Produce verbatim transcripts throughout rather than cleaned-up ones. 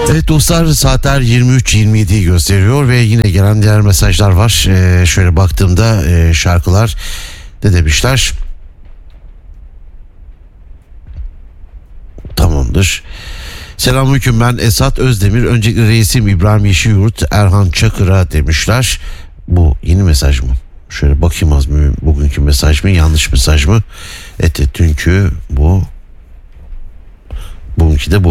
Evet dostlar, saatler yirmi üç yirmi yediyi gösteriyor ve yine gelen diğer mesajlar var. Ee, şöyle baktığımda e, şarkılar ne demişler? Tamamdır. Selamünaleyküm, ben Esat Özdemir. Öncelikle reisim İbrahim Yeşilyurt, Erhan Çakır'a demişler. Bu yeni mesaj mı? Şöyle bakayım az mı? Bugünkü mesaj mı? Yanlış mesaj mı? Evet, dünkü bu. Bugünkü de bu.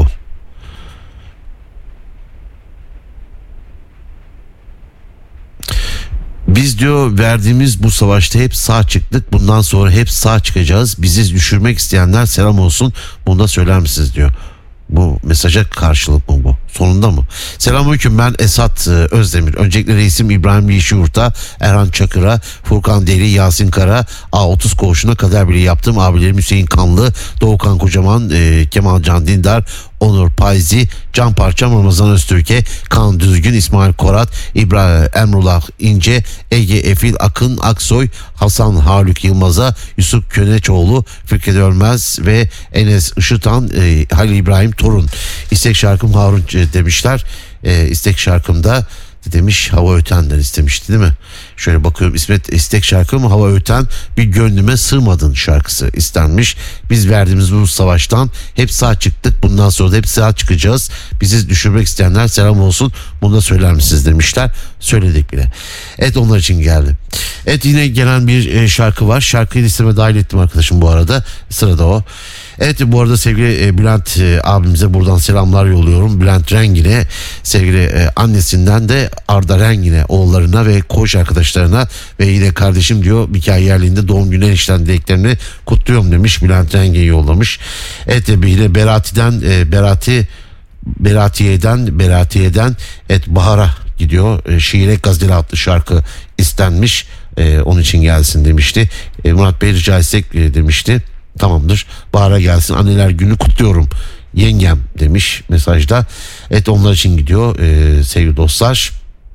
Biz diyor verdiğimiz bu savaşta hep sağ çıktık. Bundan sonra hep sağ çıkacağız. Bizi düşürmek isteyenler selam olsun. Bunu da söyler misiniz diyor. Bu mesaja karşılık mı bu? Sonunda mı? Selamünaleyküm, ben Esat Özdemir. Öncelikle reisim İbrahim Yeşilyurt'a, Erhan Çakır'a, Furkan Deli, Yasin Kara, A otuz koğuşuna kadar bile yaptım. Abilerim Hüseyin Kanlı, Doğukan Kocaman, e, Kemal Can Dindar, Onur Payzi, Can Parçam, Ramazan Öztürk'e, Kaan Düzgün, İsmail Korat, İbrahim Emrullah İnce, Ege Efil, Akın Aksoy, Hasan Haluk Yılmaz'a, Yusuf Köneçoğlu, Fikret Ölmez ve Enes Işıtan, e, Halil İbrahim Torun. İstek şarkım Harun demişler. E, istek şarkımda demiş Hava Öten'den istemişti değil mi? Şöyle bakıyorum, İsmet istek şarkım Hava Öten, bir gönlüme sığmadın şarkısı istenmiş. Biz verdiğimiz bu savaştan hep sağ çıktık. Bundan sonra da hep sağ çıkacağız. Bizi düşürmek isteyenler selam olsun. Bunu da söyler misiniz demişler. Söyledik bile. Evet, onlar için geldi. Evet, yine gelen bir şarkı var. Şarkıyı listeme dahil ettim arkadaşım bu arada. Sırada o. Evet, bu arada sevgili Bülent e, abimize buradan selamlar yolluyorum. Bülent Rengin'e, sevgili e, annesinden de Arda Rengin'e, oğullarına ve koğuş arkadaşlarına ve yine kardeşim diyor Mikail Yerli'nde doğum günü enişten dileklerini kutluyorum demiş. Bülent Rengin yollamış. Evet, yine Berati'den e, Berati Beratiye'den Beratiye'den evet Bahar'a gidiyor. E, Şiire Gazeli adlı şarkı istenmiş. E, onun için gelsin demişti. E, Murat Bey rica etsek e, demişti. Tamamdır. Bahar'a gelsin. Anneler günü kutluyorum yengem demiş mesajda. Evet, onlar için gidiyor ee, sevgili dostlar.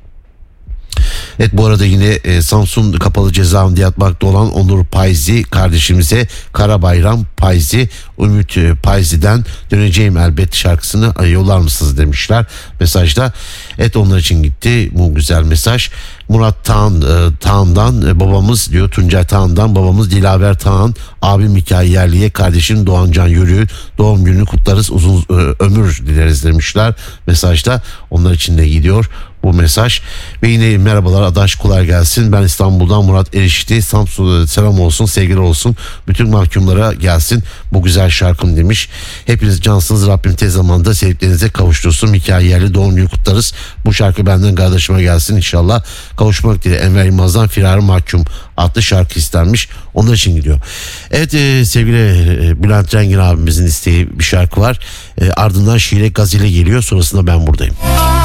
Evet, bu arada yine e, Samsun Kapalı Cezaevinde yatmakta olan Onur Payzi kardeşimize, Karabayram Payzi, Ümit e, Payzi'den döneceğim elbet şarkısını e, yollar mısınız demişler mesajda. Evet, onlar için gitti bu güzel mesaj. Murat Tağan, e, Tağan'dan e, babamız diyor, Tuncay Tağan'dan babamız Dilaver Tağan, abim Mikail Yerli'ye, kardeşim Doğancan Yürüyün doğum gününü kutlarız, uzun e, ömür dileriz demişler mesajda. Onlar için de gidiyor bu mesaj. Ve yine merhabalar Adaş, kolay gelsin. Ben İstanbul'dan Murat Erişti. Samsun'a selam olsun, sevgiler olsun. Bütün mahkumlara gelsin bu güzel şarkım demiş. Hepiniz cansınız. Rabbim tez zamanda sevdiklerinize kavuştursun. Mikail Yerli doğum günü kutlarız. Bu şarkı benden kardeşime gelsin inşallah. Kavuşmak dileğiyle Enver Yılmaz'dan Firarı Mahkum adlı şarkı istenmiş. Onlar için gidiyor. Evet e, sevgili e, Bülent Rengin abimizin isteği bir şarkı var. E, ardından Şiire Gazeli geliyor. Sonrasında ben buradayım.